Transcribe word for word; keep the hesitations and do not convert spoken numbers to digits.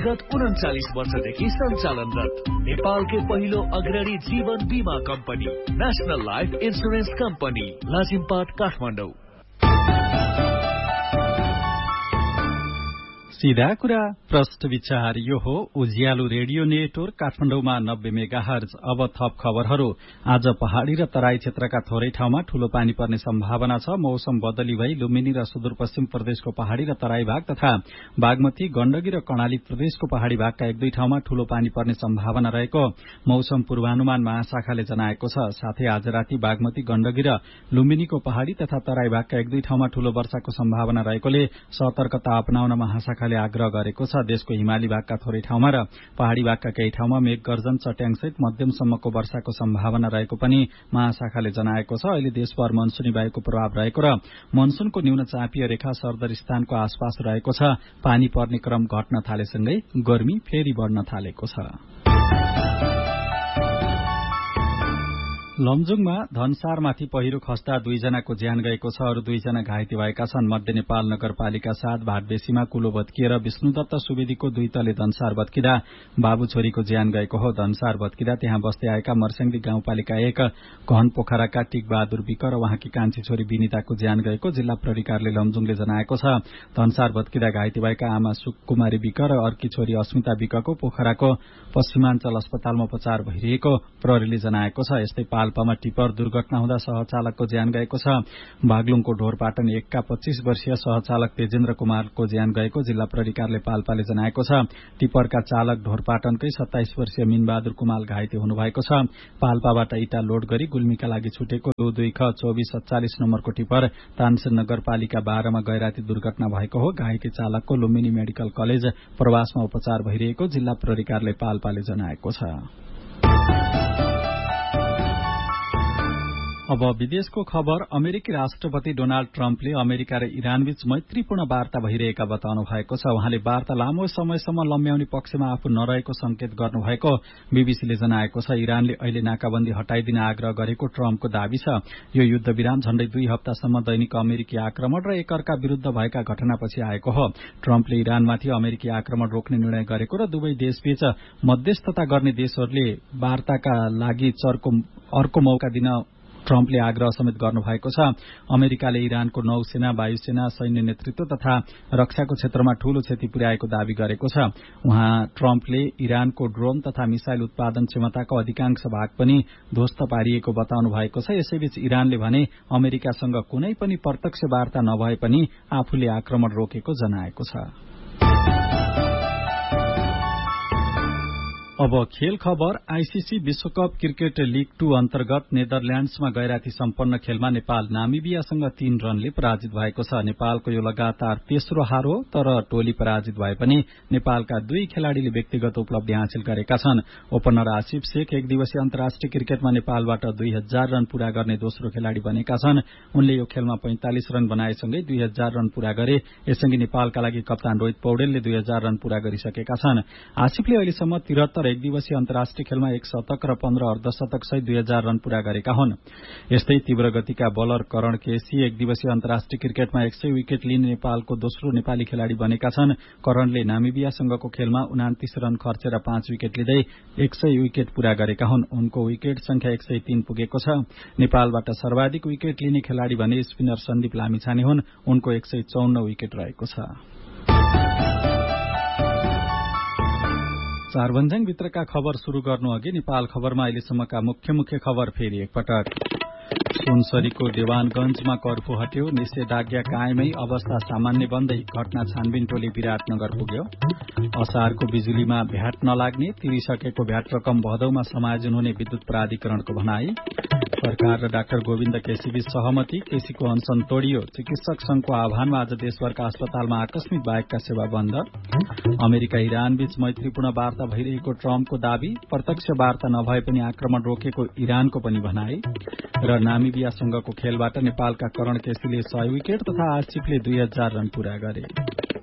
विगत उन्चालिस वर्षदेखि सञ्चालनरत नेपालकै पहिलो अग्रणी जीवन बीमा company national life insurance company Lazimpat Kathmandu. सीधा कुरा प्रश्न विचार यो हो उज्यालो रेडियो नेटवर्क काठमाडौँमा नब्बे मेगाहर्ज। अब थप खबरहरू। आज पहाड़ी र तराई क्षेत्रका थोरै ठाउँमा ठूलो पानी पर्ने सम्भावना छ। मौसम बदली भई लुम्बिनी र सुदूरपश्चिम प्रदेशको पहाड़ी र तराई भाग तथा बागमती गण्डकी र कर्णाली प्रदेशको पहाड़ी भागका एक दुई ठाउँमा ठूलो पानी पर्ने सम्भावना रहेको मौसम पूर्वानुमान महाशाखाले जनाएको छ। साथै आज राति बागमती गण्डकी र लुम्बिनीको पहाड़ी तथा तराई भागका एक दुई ठाउँमा ठूलो वर्षाको सम्भावना रहेकोले सतर्कता अपनाउन महाशाखाले आग्रह गरेको छ। देशको हिमाली भागका थोरै ठाउँमा र पहाड़ी भागका केही ठाउँमा मेघ गर्जन चट्याङसहित मध्यमसम्मको वर्षाको सम्भावना रहेको पनि महाशाखाले जनाएको छ। अहिले देशभर मनसुनी वायुको प्रभाव रहेको र मनसुनको न्यून चापीय रेखा सरदर स्थानको आसपास रहेको छ। पानी पर्ने क्रम घट्न थालेसँगै गर्मी फेरि बढ़न थालेको छ। लमजुङमा धनसारमाथि पहिरो खस्दा दुईजनाको ज्यान गएको छ। अरू दुईजना घाइते भएका छन्। मध्य नेपाल नगरपालिका सात भाटबेसीमा कुलो भत्किएर विष्णुदत्त सुवेदीको दुई तले धनसार भत्किँदा बाबु छोरीको ज्यान गएको हो। धनसार भत्किँदा त्यहाँ बस्दै आएका मर्स्याङदी गाउँपालिका एक घन पोखराका टिक बहादुर विक र उहाँकी कान्छी छोरी विनिताको ज्यान गएको जिल्ला प्रहरी कार्यालय लमजुङले जनाएको छ। धनसार भत्किँदा घाइते भएका आमा सुकुमारी विक र अर्की छोरी अस्मिता विकको पोखराको पश्चिमाञ्चल अस्पतालमा उपचार भइरहेको प्रहरीले जनाएको छ। यस्तै पाल्पामा टिपर दुर्घटना हुँदा सहचालकको ज्यान गएको छ। बागलुङको ढोरपाटन एकका पच्चीस वर्षीय सहचालक तेजेन्द्र कुमारको ज्यान गएको जिल्ला प्रहरी कार्यालय पाल्पाले जनाएको छ। टिपरका चालक ढोरपाटनकै सत्ताइस वर्षीय मीनबहादुर कुमाल घाइते हुनुभएको छ। पाल्पाबाट इटा लोड गरी गुल्मीका लागि छुटेको दो दुई ख चौबीस सत्तालिस नम्बरको टिपर तानसेन नगरपालिका बाह्रमा गैराती दुर्घटना भएको हो। घाइते चालकको लुम्बिनी मेडिकल कलेज प्रवासमा उपचार भइरहेको जिल्ला प्रहरी कार्यालय पाल्पाले जनाएको छ। अब विदेशको खबर। अमेरिकी राष्ट्रपति डोनाल्ड ट्रम्पले अमेरिका र इरानबीच मैत्रीपूर्ण वार्ता भइरहेका बताउनु भएको छ। उहाँले वार्ता लामो समयसम्म लम्ब्याउने पक्षमा आफू नरहेको संकेत गर्नुभएको बीबीसीले जनाएको छ। इरानले अहिले नाकाबन्दी हटाइदिन आग्रह गरेको ट्रम्पको दावी छ। यो युद्ध विराम झण्डै दुई हप्तासम्म दैनिक अमेरिकी आक्रमण र एकअर्का विरूद्ध भएका घटनापछि आएको हो। ट्रम्पले इरानमाथि अमेरिकी आक्रमण रोक्ने निर्णय गरेको र दुवै देशबीच मध्यस्थता गर्ने देशहरूले वार्ताका लागि चर्को अर्को मौका दिन ट्रम्पले आग्रह समेत गर्नुभएको छ। अमेरिकाले इरानको नौसेना, वायुसेना, सैन्य नेतृत्व तथा रक्षाको क्षेत्रमा ठूलो क्षति पुर्याएको दावी गरेको छ। उहाँ ट्रम्पले इरानको ड्रोन तथा मिसाइल उत्पादन क्षमताको अधिकांश भाग पनि ध्वस्त पारिएको बताउनु भएको छ। यसैबीच इरानले भने अमेरिकासँग कुनै पनि प्रत्यक्ष वार्ता नभए पनि आफूले आक्रमण रोकेको जनाएको छ। अब खेल खबर। आईसीसी विश्वकप क्रिकेट लीग टू अन्तर्गत नेदरल्याण्ड्समा गैराती सम्पन्न खेलमा नेपाल नामिबियासँग तीन रनले पराजित भएको छ। नेपालको यो लगातार तेस्रो हार हो, तर टोली पराजित भए पनि नेपालका दुई खेलाड़ीले व्यक्तिगत उपलब्धि हासिल गरेका छन्। ओपनर आसिफ शेख एक दिवसीय अन्तर्राष्ट्रिय क्रिकेटमा नेपालबाट दुई हजार रन पूरा गर्ने दोस्रो खेलाड़ी बनेका छन्। उनले यो खेलमा पैंतालिस रन बनाएसँगै दुई हजार रन पूरा गरे। यससँगै नेपालका लागि कप्तान रोहित पौडेलले दुई हजार रन पूरा गरिसकेका छन्। आसिफले अहिलेसम्म तिहत्तर एक दिवसीय अन्तर्राष्ट्रिय खेलमा एक शतक र पन्ध्र अर्धशतक सहित दुई हजार रन पूरा गरेका हुन्। यस्तै तीव्र गतिका बलर करण केसी एक दिवसीय अन्तर्राष्ट्रिय क्रिकेटमा एक सय विकेट लिने नेपालको दोस्रो नेपाली खेलाड़ी बनेका छन्। करणले नामिबियासँगको खेलमा उनातिस रन खर्चेर पाँच विकेट लिँदै एक सय विकेट पूरा गरेका हुन्। उनको विकेट संख्या एक सय तीन पुगेको छ। नेपालबाट सर्वाधिक विकेट लिने खेलाड़ी भने स्पिनर सन्दीप लामिछाने हुन्। उनको एक सय चौन्न विकेट रहेको छ। चारभन्ज्याङ भित्रका खबर शुरू गर्नु अघि नेपाल खबरमा अहिलेसम्मका मुख्य मुख्य खबर फेरि एकपटक। सुनसरीको देवानगंजमा कर्फ्यू हट्यो, निषेधाज्ञा कायमै, अवस्था सामान्य बन्दै घटना छानबिन टोली विराटनगर पुग्यो। असारको बिजुलीमा भ्याट नलाग्ने, तिरिसकेको भ्याट रकम भदौमा समायोजन हुने विद्युत प्राधिकरणको भनाई। सरकार र डाक्टर गोविन्द केसीबीच सहमति, केसीको अनसन तोडियो। चिकित्सक संघको आह्वानमा आज देशभरका अस्पतालमा आकस्मिक बाहेकका सेवा बन्द। अमेरिका इरानबीच मैत्रीपूर्ण वार्ता भइरहेको ट्रम्पको दावी, प्रत्यक्ष वार्ता नभए पनि आक्रमण रोकेको इरानको पनि भनाई। र नामिबियासँगको खेलबाट नेपालका करण केसीले सय विकेट तथा आसिफले दुई हजार रन पूरा गरे।